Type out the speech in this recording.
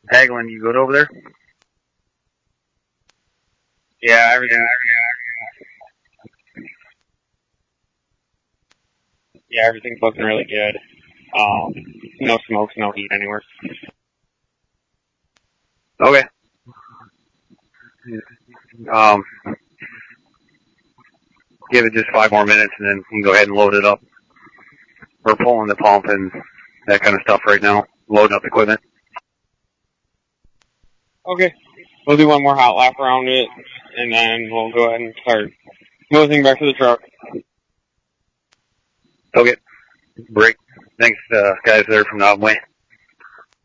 Hagelin, you good over there? Yeah, everything's looking really good. No smokes, no heat anywhere. Okay. Give it just 5 more minutes and then we can go ahead and load it up. We're pulling the pump and that kind of stuff right now, loading up equipment. Okay. We'll do one more hot lap around it, and then we'll go ahead and start moving back to the truck. Okay. Break. Thanks, guys there from Knob Way.